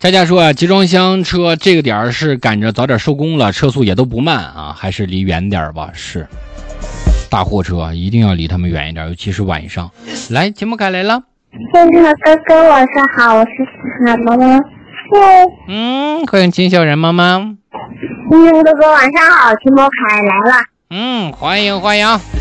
佳佳说啊，集装箱车这个点儿是赶着早点收工了，车速也都不慢啊，还是离远点吧。是，大货车一定要离他们远一点，尤其是晚上。来，节目开来了。 天超哥哥晚上好，我是金小妈妈。 欢迎金小然妈妈。 哥哥晚上好，节目开来了。 欢迎欢迎。